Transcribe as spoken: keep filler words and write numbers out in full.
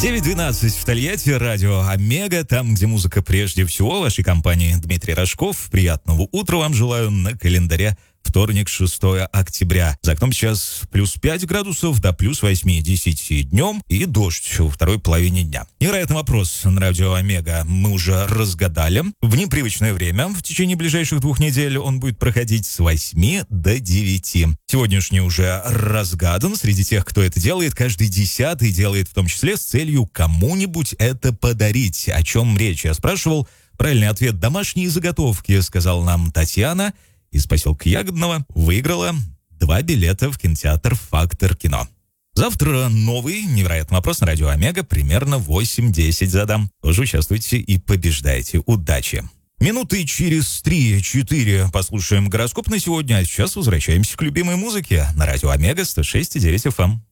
девять двенадцать в Тольятти, радио Омега, там, где музыка прежде всего. В вашей компании Дмитрий Рожков. Приятного утра вам желаю на календаре. Вторник, шестое октября. За окном сейчас плюс пять градусов до плюс восемь-десять днем и дождь во второй половине дня. Невероятный вопрос на радио Омега мы уже разгадали. В непривычное время, в течение ближайших двух недель, он будет проходить с восьми до девяти. Сегодняшний уже разгадан. Среди тех, кто это делает, каждый десятый делает в том числе с целью кому-нибудь это подарить. О чем речь? Я спрашивал. Правильный ответ — домашние заготовки, сказала нам Татьяна из поселка Ягодного. Выиграла два билета в кинотеатр «Фактор кино». Завтра новый невероятный вопрос на радио Омега. Примерно восемь-десять задам. Тоже участвуйте и побеждайте. Удачи! Минуты через три-четыре послушаем гороскоп на сегодня. А сейчас возвращаемся к любимой музыке на радио Омега сто шесть и девять эф эм.